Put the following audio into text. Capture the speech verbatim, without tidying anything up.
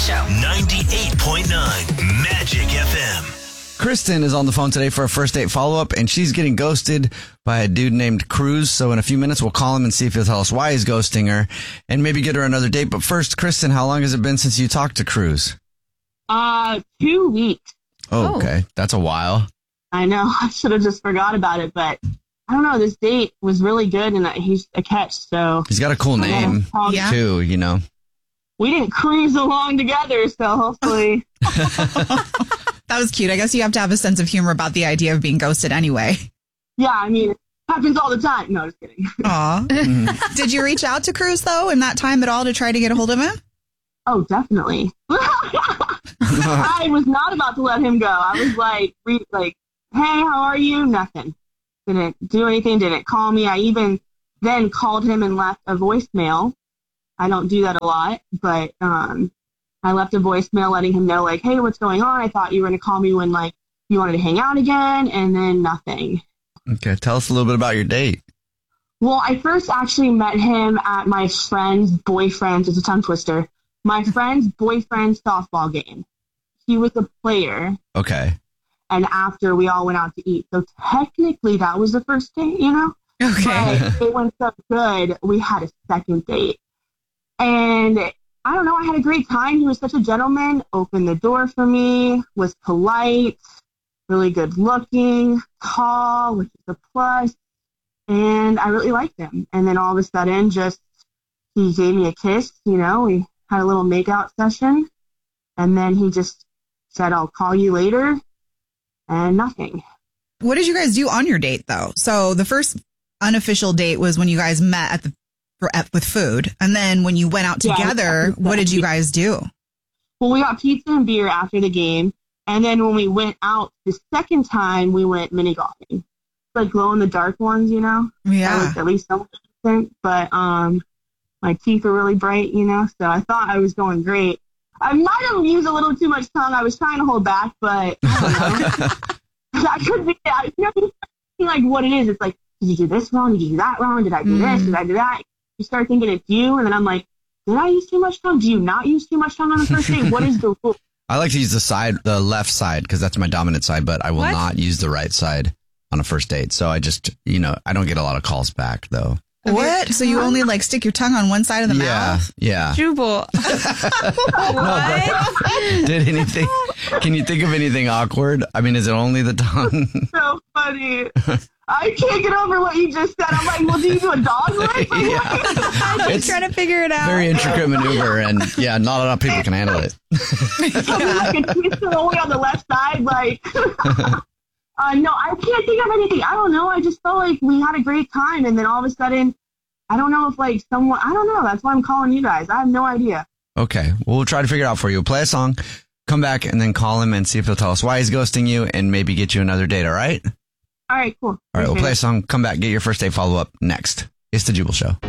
Show. ninety-eight point nine Magic F M. Kristen is on the phone today for a first date follow-up, and she's getting ghosted by a dude named Cruz. So in a few minutes, we'll call him and see if he'll tell us why he's ghosting her and maybe get her another date. But first, Kristen, how long has it been since you talked to Cruz? Uh, two weeks. Oh, okay. That's a while. I know. I should have just forgot about it, but I don't know. This date was really good, and he's a catch, so. He's got a cool name, Yeah. too, you know. We didn't cruise along together, so hopefully. That was cute. I guess you have to have a sense of humor about the idea of being ghosted anyway. Yeah, I mean, it happens all the time. No, just kidding. Aw. Did you reach out to Cruz, though, in that time at all to try to get a hold of him? Oh, definitely. I was not about to let him go. I was like, re- like, hey, how are you? Nothing. Didn't do anything. Didn't call me. I even then called him and left a voicemail. I don't do that a lot, but um, I left a voicemail letting him know, like, hey, what's going on? I thought you were going to call me when, like, you wanted to hang out again, and then nothing. Okay, tell us a little bit about your date. Well, I first actually met him at my friend's boyfriend's, it's a tongue twister, my friend's boyfriend's softball game. He was a player. Okay. And after we all went out to eat. So technically that was the first date, you know? Okay. But it went so good, we had a second date. And I don't know, I had a great time. He was such a gentleman, opened the door for me, was polite, really good looking, tall, which is a plus. And I really liked him. And then all of a sudden, just, he gave me a kiss, you know, we had a little makeout session. And then he just said, I'll call you later. And nothing. What did you guys do on your date, though? So the first unofficial date was when you guys met at the for, at, with food. And then when you went out together, yeah, what did you guys do? Well, we got pizza and beer after the game. And then when we went out the second time, we went mini golfing. Like glow-in-the-dark ones, you know? Yeah. That was at least something. But um, my teeth were really bright, you know? So I thought I was going great. I might have used a little too much tongue. I was trying to hold back, but I don't know. That could be, you know, like what it is. It's like, did you do this wrong? Did you do that wrong? Did I do mm. this? Did I do that? You start thinking it's you, and then I'm like, did I use too much tongue? Do you not use too much tongue on the first date? What is the rule? I like to use the side, the left side, because that's my dominant side, but I will what? not use the right side on a first date. So I just, you know, I don't get a lot of calls back, though. What? So you only like stick your tongue on one side of the yeah, mouth? Yeah. Jubal. What? Did anything, can you think of anything awkward? I mean, is it only the tongue? So funny. I can't get over what you just said. I'm like, well, do you do a dog lick? Like, Yeah. I'm just trying to figure it out. Very intricate maneuver, and yeah, not enough people can handle it. yeah. Like a twist only on the left side, like... Uh, no, I can't think of anything. I don't know. I just felt like we had a great time. And then all of a sudden, I don't know if like someone, I don't know. That's why I'm calling you guys. I have no idea. Okay. Well, we'll try to figure it out for you. We'll play a song, come back, and then call him and see if he'll tell us why he's ghosting you and maybe get you another date. All right? All right, cool. All right. We'll play a song, come back, get your first date follow up next. It's the Jubal Show.